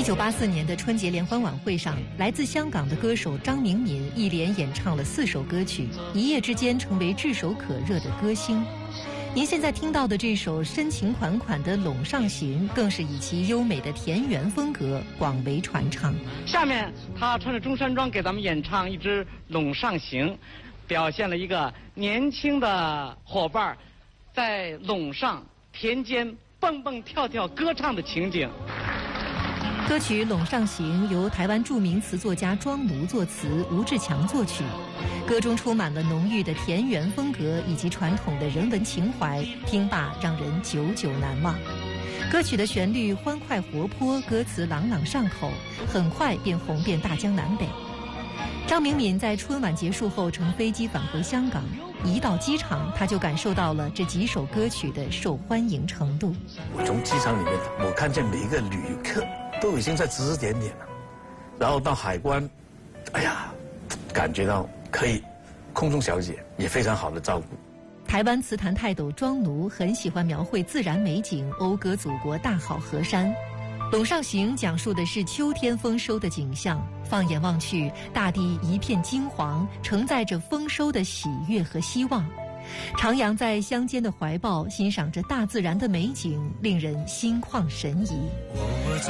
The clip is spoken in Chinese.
1984年的春节联欢晚会上，来自香港的歌手张明敏一连演唱了4首歌曲，一夜之间成为炙手可热的歌星。您现在听到的这首深情款款的《陇上行》，更是以其优美的田园风格广为传唱。 下面他穿着中山装给咱们演唱一支《陇上行》，表现了一个年轻的伙伴在陇上田间蹦蹦跳跳歌唱的情景。 歌曲《陇上行》由台湾著名词作家庄奴作词，吴志强作曲。歌中充满了浓郁的田园风格以及传统的人文情怀，听罢让人久久难忘。歌曲的旋律欢快活泼，歌词朗朗上口，很快便红遍大江南北。张明敏在春晚结束后乘飞机返回香港，一到机场他就感受到了这几首歌曲的受欢迎程度。 我从机场里面，我看见每一个旅客都已经在指指点点了，然后到海关，哎呀，感觉到可以，空中小姐也非常好的照顾。 台湾词坛泰斗庄奴很喜欢描绘自然美景，讴歌祖国大好河山。《陇上行》讲述的是秋天丰收的景象，放眼望去，大地一片金黄，承载着丰收的喜悦和希望。徜徉在乡间的怀抱，欣赏着大自然的美景，令人心旷神怡。